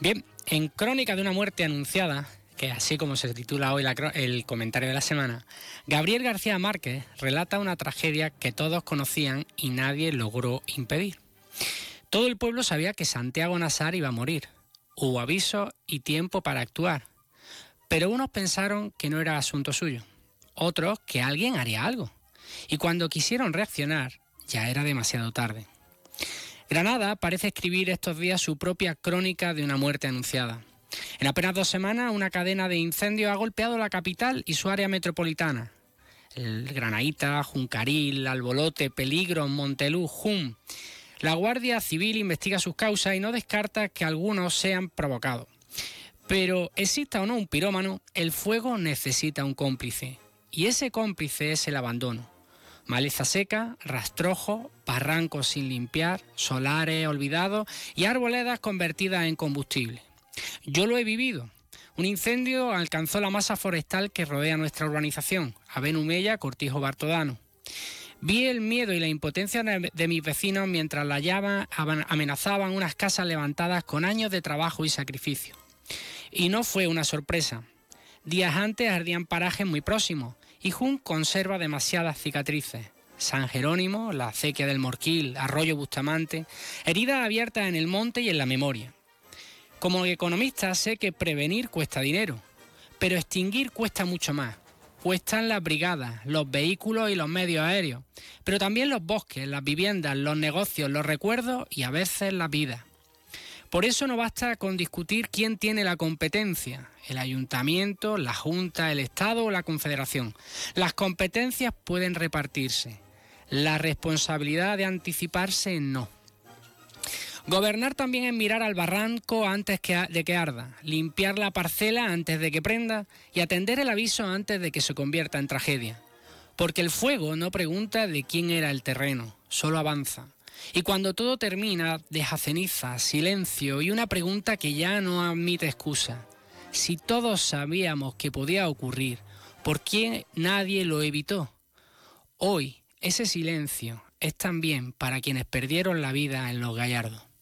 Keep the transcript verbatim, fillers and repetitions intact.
Bien, en Crónica de una muerte anunciada, que así como se titula hoy la, el comentario de la semana, Gabriel García Márquez relata una tragedia que todos conocían y nadie logró impedir. Todo el pueblo sabía que Santiago Nassar iba a morir. Hubo aviso y tiempo para actuar. Pero unos pensaron que no era asunto suyo, otros que alguien haría algo. Y cuando quisieron reaccionar, ya era demasiado tarde. Granada parece escribir estos días su propia crónica de una muerte anunciada. En apenas dos semanas, una cadena de incendios ha golpeado la capital y su área metropolitana. El Granaíta, Juncaril, Albolote, Peligro, Montelú, Jum. La Guardia Civil investiga sus causas y no descarta que algunos sean provocados. Pero exista o no un pirómano, el fuego necesita un cómplice. Y ese cómplice es el abandono. Maleza seca, rastrojos, barrancos sin limpiar, solares olvidados y arboledas convertidas en combustible. Yo lo he vivido. Un incendio alcanzó la masa forestal que rodea nuestra urbanización, Avenumella, Cortijo Bartodano. Vi el miedo y la impotencia de mis vecinos mientras las llamas amenazaban unas casas levantadas con años de trabajo y sacrificio. Y no fue una sorpresa. Días antes ardían parajes muy próximos y Jun conserva demasiadas cicatrices. San Jerónimo, la acequia del Morquil, Arroyo Bustamante, heridas abiertas en el monte y en la memoria. Como economista sé que prevenir cuesta dinero, pero extinguir cuesta mucho más. Cuestan las brigadas, los vehículos y los medios aéreos, pero también los bosques, las viviendas, los negocios, los recuerdos y a veces la vida. Por eso no basta con discutir quién tiene la competencia, el ayuntamiento, la Junta, el Estado o la Confederación. Las competencias pueden repartirse, la responsabilidad de anticiparse no. Gobernar también es mirar al barranco antes de que arda, limpiar la parcela antes de que prenda y atender el aviso antes de que se convierta en tragedia. Porque el fuego no pregunta de quién era el terreno, solo avanza. Y cuando todo termina, deja ceniza, silencio y una pregunta que ya no admite excusa. Si todos sabíamos que podía ocurrir, ¿por qué nadie lo evitó? Hoy, ese silencio es también para quienes perdieron la vida en Los Gallardos.